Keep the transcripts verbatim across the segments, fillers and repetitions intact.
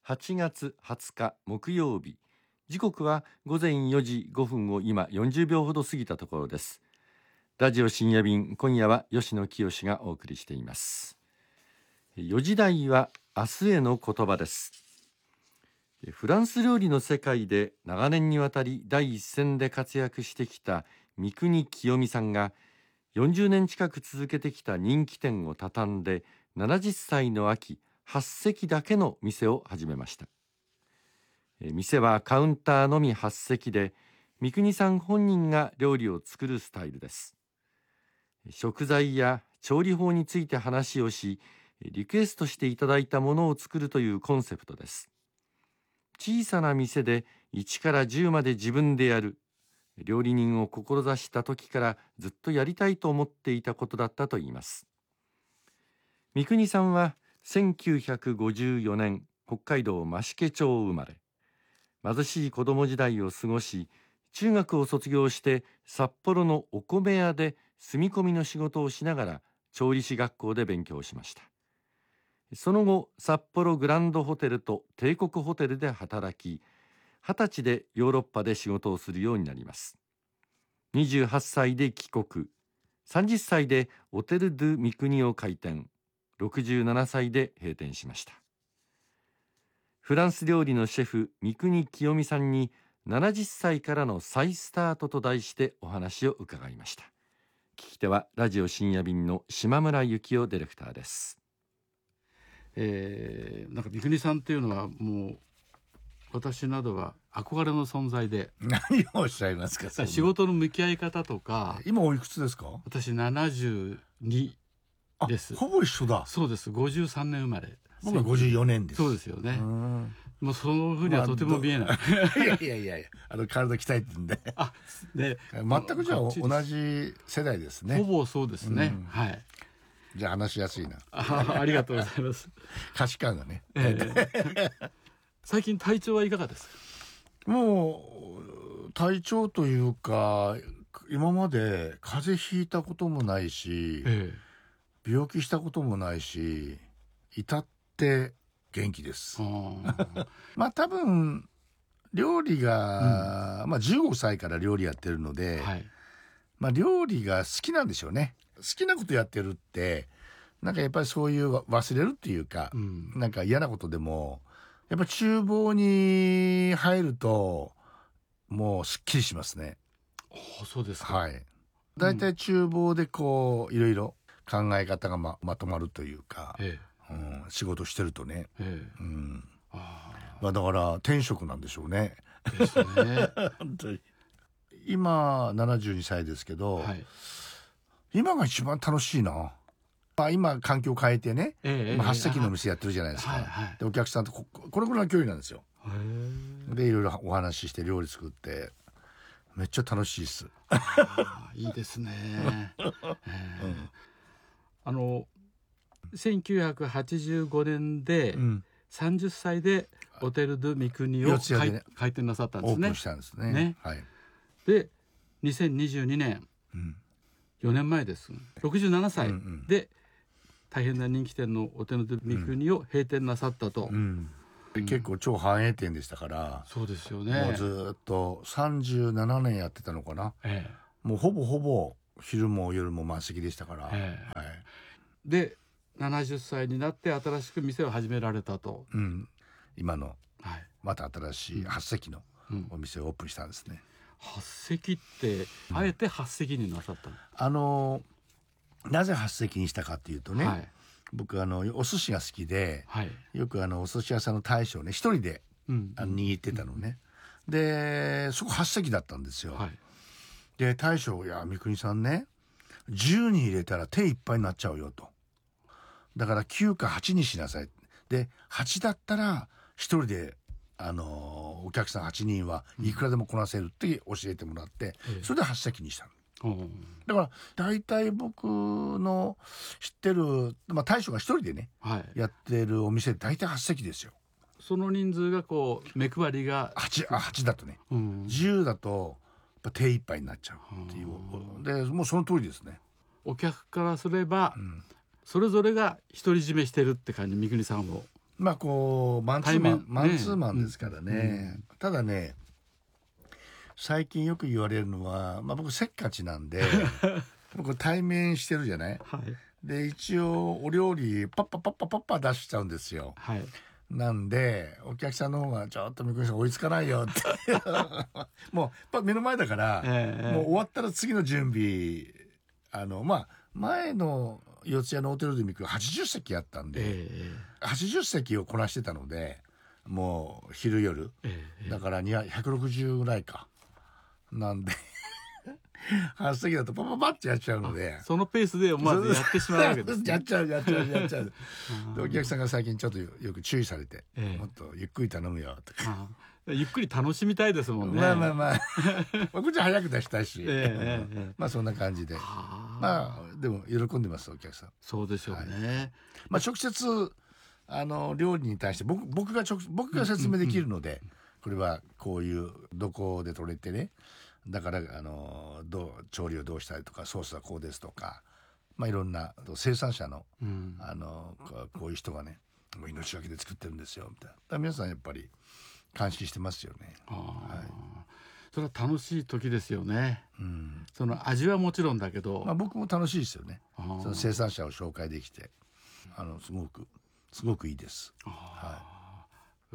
はちがつはつか木曜日、時刻はごぜんよじごふんを今よんじゅうびょうほど過ぎたところです。ラジオ深夜便、今夜は吉野清がお送りしています。よじ台は明日への言葉です。フランス料理の世界で長年にわたり第一線で活躍してきた三國清三さんがよんじゅうねん近く続けてきた人気店を畳んでななじゅっさいの秋、はっ席だけの店を始めました。店はカウンターのみはっ席で、三國さん本人が料理を作るスタイルです。食材や調理法について話をし、リクエストしていただいたものを作るというコンセプトです。小さな店でいちからじゅうまで自分でやる、料理人を志した時からずっとやりたいと思っていたことだったといいます。三國さんはせんきゅうひゃくごじゅうよねん、北海道増毛町生まれ、貧しい子供時代を過ごし、中学を卒業して札幌のお米屋で住み込みの仕事をしながら調理師学校で勉強しました。その後、札幌グランドホテルと帝国ホテルで働き、はたちでヨーロッパで仕事をするようになります。にじゅうはっさいで帰国、さんじゅっさいでオテル・ドゥ・三國を開店、ろくじゅうななさいで閉店しました。フランス料理のシェフ三國清三さんにななじゅっさいからの再スタートと題してお話を伺いました。聞き手はラジオ深夜便の島村幸男ディレクターです。 えー、なんか三國さんっていうのはもう私などは憧れの存在で。 何をおっしゃいますか。 仕事の向き合い方とか。 今おいくつですか。 私ななじゅうにです。 ほぼ一緒だ。 そうです。ごじゅうさんねん生まれ。 僕はごじゅうよねんです。 そうですよね。もうそのふうにはとても見えない。 まあ、いやいやいやいや、あの体鍛えてるんで。あ、で、全くじゃあ同じ世代ですね。 ほぼそうですね。うん、はい。 じゃあ話しやすいな。 あ, ありがとうございます。 価値観がね。 えー、最近体調はいかがですか。 もう体調というか、今まで風邪ひいたこともないし、えー、病気したこともないし、至って元気です。まあ多分料理が、うん、まあじゅうごさいから料理やってるので、はい、まあ料理が好きなんでしょうね。好きなことやってるってなんかやっぱりそういう忘れるっていうか、うん、なんか嫌なことでもやっぱ厨房に入るともうすっきりしますね。 あ、そうですか。 はい。だいたい厨房でこういろいろ考え方が ま, まとまるというか、ええ、うん、仕事してるとね、ええ、うん、あ、まあ、だから転職なんでしょうね。 ですね。 本当に今ななじゅうにさいですけど、はい、今が一番楽しいな。まあ、今環境変えてね、ええ、今はっ席の店やってるじゃないですか、はいはい、でお客さんと こ, これぐらいの距離なんですよ。へでいろいろお話しして料理作ってめっちゃ楽しいです。 あ、いいですね。えーうん、あのせんきゅうひゃくはちじゅうごねんで、うん、さんじゅっさいでオテル・ドゥ・三國を開、ね、開店なさったんですね。 オープンしたんですね。ね、はい、 でにせんにじゅうにねん、うん、よねんまえです。ろくじゅうななさいで、うんうん、大変な人気店のオテル・ドゥ・三國を閉店なさったと、うんうん、結構超繁栄店でしたから、 そうですよね。 もうずっとさんじゅうななねんやってたのかな、ええ、もうほぼほぼ昼も夜も満席でしたから、ええ、はい、 でななじゅっさいになって新しく店を始められたと、 うん、今の、はい、また新しいはっ席のお店をオープンしたんですね。 うん、はっ席ってあえてはっ席になさったの、うん、 あのなぜはっ席にしたかっていうとね、はい、僕あのお寿司が好きで、はい、よくあのお寿司屋さんの大将ね一人で、うん、あの握ってたのね、うん、でそこはっ席だったんですよ、はい、で大将、いや三國さんねじゅうにん入れたら手いっぱいになっちゃうよと、だからきゅうかはちにしなさい、ではちだったらひとりであのお客さんはちにんはいくらでもこなせるって教えてもらって、うん、それではっ席にしたの。うん、だから大体僕の知ってる、まあ、大将が一人でね、はい、やってるお店大体はっ席ですよ。 その人数がこう目配りが 8, あはちだとね、うん、じゅうだとやっぱ手一杯になっちゃうっていう、うん、でもうその通りですね。 お客からすれば、うん、それぞれが独り占めしてるって感じ、三國さんを。 まあこうマンツーマン、ね、マンツーマンですからね、うん、ただね最近よく言われるのは、まあ、僕せっかちなんで僕対面してるじゃない、はい、で一応お料理パッパパッパパッパ出しちゃうんですよ、はい、なんでお客さんの方がちょっとみくりさん追いつかないよってもう目の前だから、えー、もう終わったら次の準備あのまあ前の四谷のホテルで見くはちじゅっせきやったんで、えー、はちじゅっせきをこなしてたのでもう昼夜、えー、だからひゃくろくじゅうぐらいかなんではちせきだとパパパッてやっちゃうのでそのペースで思わずやってしまうわけです、ね、 やっちゃうやっちゃうやっちゃうでお客さんが最近ちょっとよく注意されて、えー、もっとゆっくり頼むよとかゆっくり楽しみたいですもんね。 まあまあまあこっちは早く出したいし、えー、まあそんな感じでまあでも喜んでますお客さん。 そうでしょうね、はい、 まあ直接あの料理に対して僕僕が直僕が説明できるので、うんうんうん、これはこういうどこで取れてねだからあのどう調理をどうしたりとかソースはこうですとか、まあいろんな生産者の、うん、あのこういう人がねもう命がけで作ってるんですよみたいな。だから皆さんやっぱり感心してますよね。あ、 はい、それは楽しい時ですよね、うん、その味はもちろんだけど、 まあ、僕も楽しいですよね。その生産者を紹介できてあのすごくすごくいいです。 はい、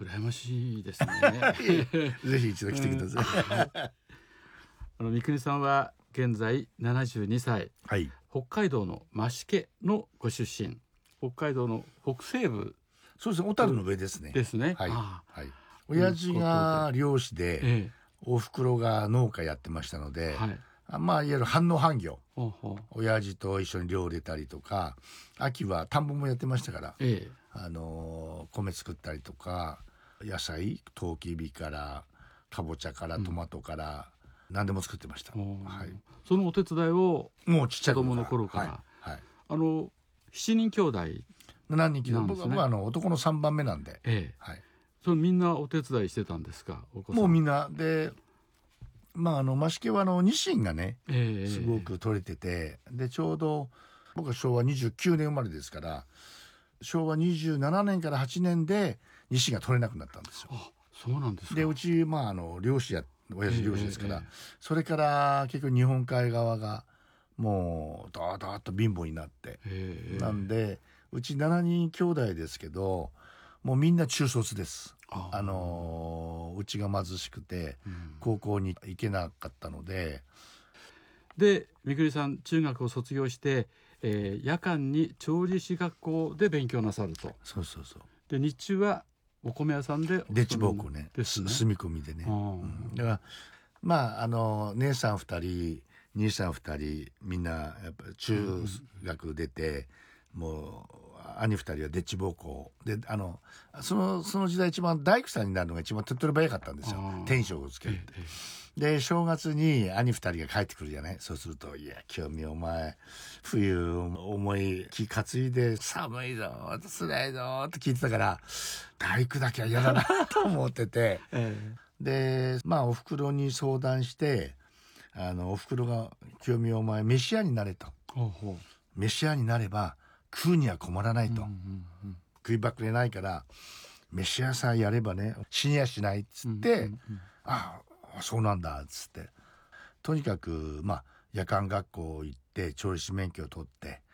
羨ましいですねぜひ一度来てください、 うん、あの三國さんは現在ななじゅうにさい、はい、北海道の増毛のご出身。北海道の北西部。 そうですね、小樽の上ですね。 ですね。 はい、はい、親父が漁師で、ええ、お袋が農家やってましたので、はい、まあいわゆる半農半業、ほうほう、親父と一緒に漁出たりとか秋は田んぼもやってましたから、ええ、あの米作ったりとか野菜トウキビからかぼちゃからトマトから、うん、何でも作ってました、はい、 そのお手伝いをもうちっちゃい子供の頃から、はいはい、あのしちにん兄弟何人きの、僕はあの男のさんばんめなんで、ええ、はい、 それみんなお手伝いしてたんですか。お子さんもうみんなで、まああの増毛はあのニシンがね、えー、すごく取れてて、でちょうど僕はしょうわにじゅうきゅうねん生まれですからしょうわにじゅうななねんからはちねんでニシンが取れなくなったんですよ。 あ、そうなんですか。 でうちまああの漁師や親父漁師ですから、えーえー、それから結局日本海側がもうだーだーっと貧乏になって、えー、なんでうちしちにん兄弟ですけどもうみんな中卒です。あ、あのー、うちが貧しくて、うん、高校に行けなかったのでで三國さん中学を卒業して、えー、夜間に調理師学校で勉強なさると。 そうそうそう。 で日中はお米屋さんででっち奉公ね、ですね、住み込みでね、うん、だからまああの姉さんふたり兄さんふたりみんなやっぱ中学出て、うん、もう兄ふたりはでっち奉公で、あのそのその時代一番大工さんになるのが一番手っ取り早かったんですよ、天正をつけるって、ええ、で正月に兄ふたりが帰ってくるじゃない。そうするといや清美お前冬重い木担いで寒いぞ辛いぞって聞いてたから大工だけは嫌だなと思ってて、ええ、でまあおふくろに相談してあのおふくろが清美お前飯屋になれと、ほうほう、飯屋になれば食うには困らないと、うんうんうん、食いばっかりないから飯屋さんやればね死にやしないっつって、うんうんうん、ああそうなんだっつってとにかくまあ夜間学校行って調理師免許を取って